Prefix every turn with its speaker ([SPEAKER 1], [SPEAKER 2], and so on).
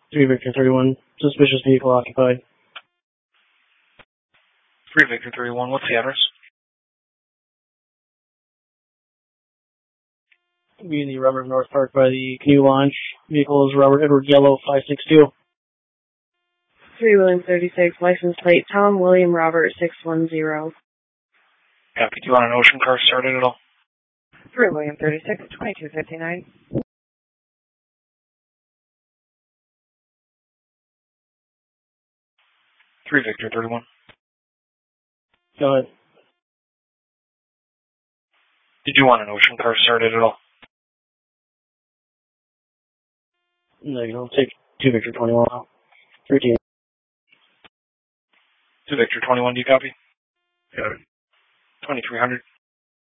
[SPEAKER 1] 3 Victor 31, suspicious vehicle occupied.
[SPEAKER 2] 3 Victor 31, what's the address?
[SPEAKER 1] Community Robert North Park by the Canoe Launch. Vehicle is Robert Edward Yellow 562.
[SPEAKER 3] 3 William 36, license plate Tom William Robert 610.
[SPEAKER 2] Copy. Do you want an Ocean car started at all?
[SPEAKER 3] 3 William 36, 2259.
[SPEAKER 2] 3 Victor 31.
[SPEAKER 1] Go ahead.
[SPEAKER 2] Did you want an Ocean car started at all?
[SPEAKER 1] No, you don't take 2 Victor 21. 13.
[SPEAKER 2] 2 Victor 21, do you copy?
[SPEAKER 4] Got it.
[SPEAKER 2] 2300.